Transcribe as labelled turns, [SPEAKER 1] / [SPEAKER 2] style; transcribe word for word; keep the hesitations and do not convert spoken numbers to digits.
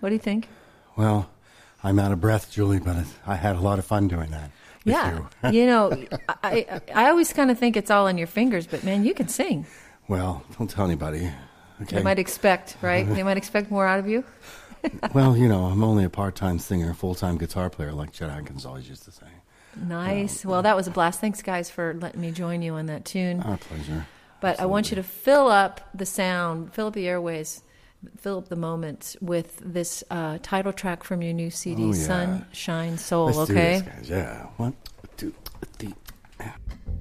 [SPEAKER 1] What do you think?
[SPEAKER 2] Well, I'm out of breath, Julie, but I had a lot of fun doing that with
[SPEAKER 1] Yeah.
[SPEAKER 2] you.
[SPEAKER 1] You know, I, I always kind of think it's all on your fingers, but man, you can sing.
[SPEAKER 2] Well, don't tell anybody. Okay.
[SPEAKER 1] They might expect, right? They might expect more out of you.
[SPEAKER 2] Well, you know, I'm only a part-time singer, full-time guitar player, like Chet Atkins always used to say.
[SPEAKER 1] Nice. Well, that was a blast. Thanks, guys, for letting me join you on that tune.
[SPEAKER 2] Our pleasure.
[SPEAKER 1] But
[SPEAKER 2] Absolutely.
[SPEAKER 1] I want you to fill up the sound, fill up the airways, fill up the moments with this uh, title track from your new C D,
[SPEAKER 2] Oh, yeah.
[SPEAKER 1] Sunshine Soul,
[SPEAKER 2] Let's
[SPEAKER 1] okay?
[SPEAKER 2] do this, guys. Yeah. One, two, three.